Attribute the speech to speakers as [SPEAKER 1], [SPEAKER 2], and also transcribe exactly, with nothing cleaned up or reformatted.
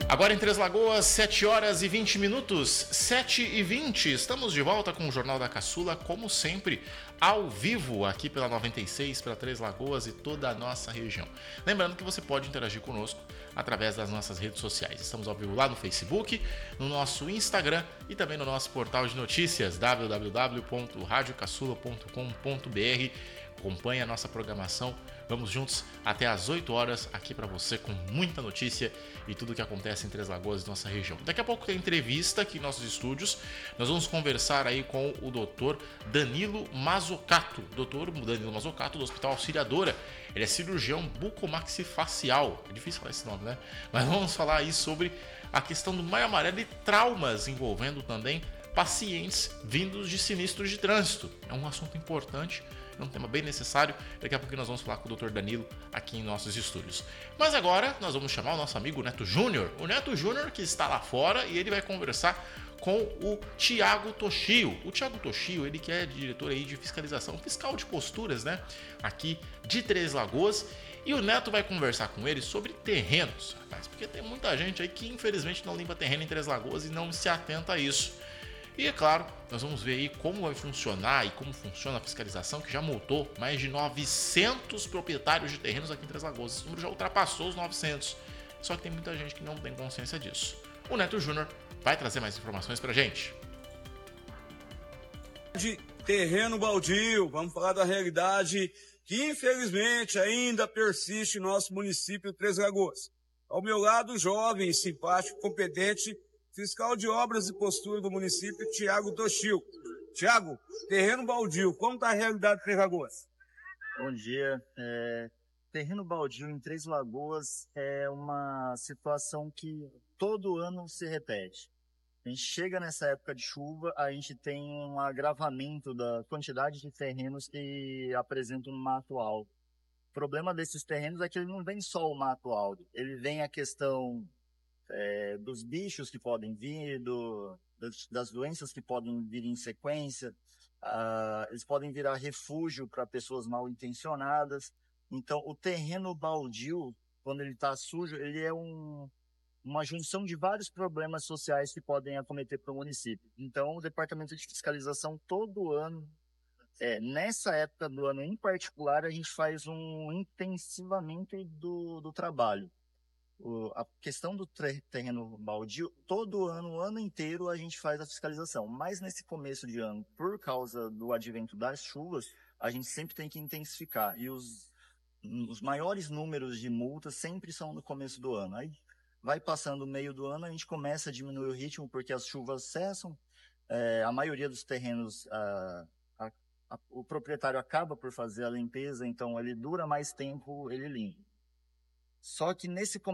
[SPEAKER 1] Agora em Três Lagoas, sete horas e vinte minutos, sete e vinte. Estamos de volta com o Jornal da Caçula, como sempre, ao vivo aqui pela noventa e seis, pela Três Lagoas e toda a nossa região. Lembrando que você pode interagir conosco através das nossas redes sociais. Estamos ao vivo lá no Facebook, no nosso Instagram e também no nosso portal de notícias, w w w ponto radio caçula ponto com ponto b r. Acompanhe a nossa programação. Vamos juntos até às oito horas aqui para você com muita notícia e tudo o que acontece em Três Lagoas e nossa região. Daqui a pouco tem entrevista aqui em nossos estúdios. Nós vamos conversar aí com o doutor Danilo Mazzocato. doutor Danilo Mazzocato do Hospital Auxiliadora. Ele é cirurgião bucomaxifacial. É difícil falar esse nome, né? Mas vamos falar aí sobre a questão do maio amarelo e traumas envolvendo também pacientes vindos de sinistros de trânsito. É um assunto importante, é um tema bem necessário. Daqui a pouco nós vamos falar com o doutor Danilo aqui em nossos estúdios. Mas agora nós vamos chamar o nosso amigo Neto Júnior. O Neto Júnior que está lá fora e ele vai conversar com o Thiago Toshio. O Thiago Toshio, ele que é diretor aí de fiscalização, fiscal de posturas, né? Aqui de Três Lagoas. E o Neto vai conversar com ele sobre terrenos, rapaz. Porque tem muita gente aí que infelizmente não limpa terreno em Três Lagoas e não se atenta a isso. E é claro, nós vamos ver aí como vai funcionar e como funciona a fiscalização, que já multou mais de novecentos proprietários de terrenos aqui em Três Lagoas. Esse número já ultrapassou os novecentos. Só que tem muita gente que não tem consciência disso. O Neto Júnior vai trazer mais informações pra gente.
[SPEAKER 2] De terreno baldio, vamos falar da realidade que infelizmente ainda persiste em nosso município de Três Lagoas. Ao meu lado, jovem, simpático, competente, fiscal de obras e postura do município, Thiago Toshio. Thiago, terreno baldio, como está a realidade de Três Lagoas?
[SPEAKER 3] Bom dia. É, terreno baldio em Três Lagoas é uma situação que todo ano se repete. A gente chega nessa época de chuva, a gente tem um agravamento da quantidade de terrenos que apresentam um mato alto. O problema desses terrenos é que ele não vem só o mato alto, ele vem a questão É, dos bichos que podem vir, do, das, das doenças que podem vir em sequência, uh, eles podem virar refúgio para pessoas mal intencionadas. Então, o terreno baldio, quando ele está sujo, ele é um, uma junção de vários problemas sociais que podem acometer para o município. Então, o Departamento de Fiscalização, todo ano, é, nessa época do ano em particular, a gente faz um intensivamento do, do trabalho. O, a questão do terreno baldio, todo ano, o ano inteiro, a gente faz a fiscalização. Mas nesse começo de ano, por causa do advento das chuvas, a gente sempre tem que intensificar. E os, os maiores números de multas sempre são no começo do ano. Aí vai passando o meio do ano, a gente começa a diminuir o ritmo porque as chuvas cessam. É, a maioria dos terrenos, a, a, a, o proprietário acaba por fazer a limpeza, então ele dura mais tempo, ele limpa. Só que nesse